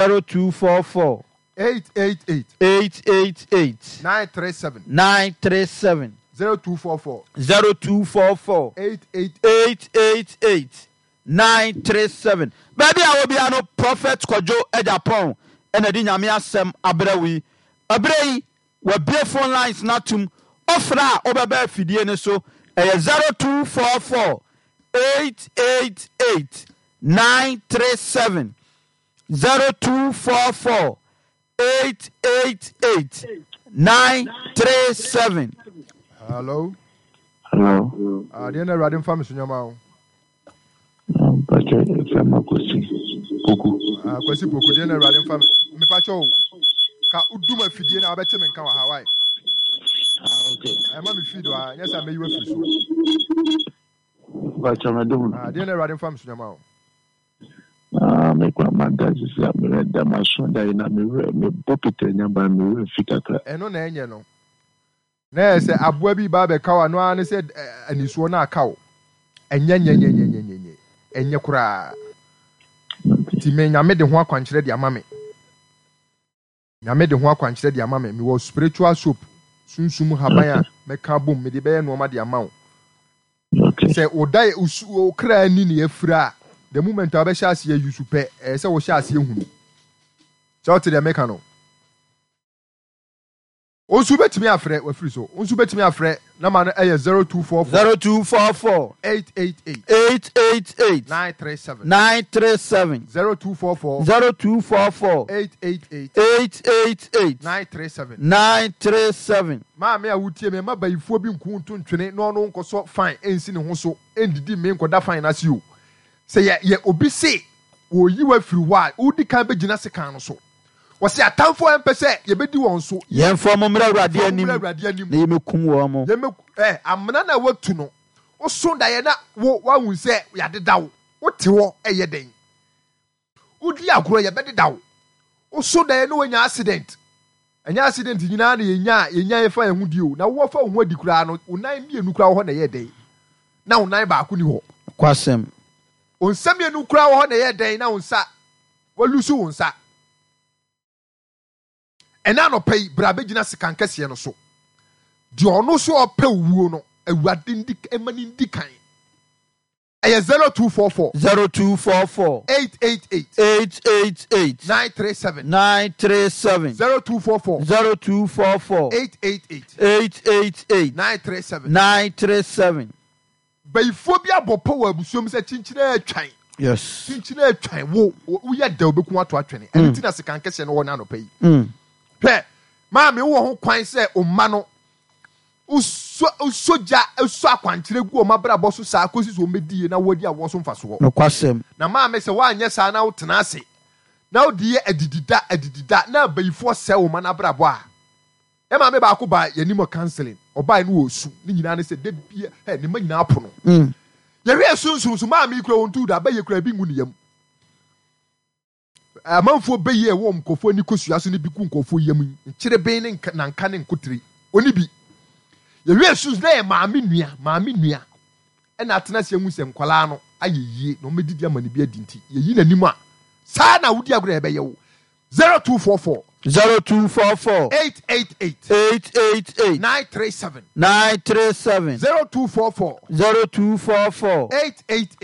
0244 888 937 0244 888 937. Baby, I will be no prophet Kojo Ejapon and the Nyame asem abrewi. Abrei we be phone lines natum ofra obebe fidie ne so 0244 888 937 0244 888 937. Hello. Diana Radin Farm Sunyama. Pacho Famakosi. Poku. Kwesi Poku Diana Radin Farm. Me pacho ka uduma fidie na abete me nka wa Hawaii. Okay. Ma me feed wa yes I may you free so. Pacho medum. Diana Radin Farm Sunyama. Me kwa magazi ya me da masonda ina me popite nyamba me fikaka. Eno na enye no. Na say aboa bi ba be kawa no an say anisuo na akawo. Enye enye kura. Ti me nyame de ho akwankyere de amame. Nyame de ho akwankyere de amame. Me was spiritual soap. Sunsum haban a me ka bom me de be no ma de amawo. Okay. Say odai usu okra ni ne afira. The moment I be shas ye yusu pe say wo shas ye hunu. So to the meka no. Onsu betimi afre we free so. Onsu betimi afre na ma no 0244 888 937 0244 888 937. Ma me awutie me ma bayifo bi nku ntontwene no no nkoso fine ensi ne ho so endidi me nkoda fine na si o. Say ye obi say wo yi wa firi wa udi kan be gina sekan no so. Wose atamfo empese ye bedi won so yen fo mo mra awrade anim na ye mekum wo mo ye amna na watu no wo so da ye na wo hu se ya deda wo wote wo eye den udi agoro ye bededa wo so da ye no nya accident nyina na ye nya fa ye hudi o na wo fa ho adi kura no unan mienu kura wo na ye den na unan ba ko ni ho kwasem onsam mienu kura wo na ye den na unsa walusu unsa ena no pay brabe gina sekan kese no so di ono so opa wuo no awade ndi emani ndi kan 0244 888 937 0244 888 937 bayfo bi abopo wa abusuom se chinchina atwan yes chinchina atwan wo ya da obeku ato atwene enti na sekan kese no wona no pay Pe, maame wo ho kwan se o ma no usoja uso akwankyere gu o mabrabo so saa kosi so medie na wodi awo so mfa so no kwasem na maame se wa anye saa na wotena ase na wodi adidida na bayifo se o ma na brabo a e maame ba ko ba yanimo counseling oba no osu ni nyina ne se de bia ne ma nyina apono ye hwe sunsun maame ikura wontu da ba ye kura bi ngu ne yam amanfo beye wo mkofo ni kosua so ni bi ku nkofo yam nkire ben ne nanka ne nkotiri oni bi ye wi esus na ye maame nua e na atena se hu se nkwala no ayeyie no medidi amane bi adinti ye yi nanim a sa na wudi agro ebe ye wo 0244 888 937 0244 888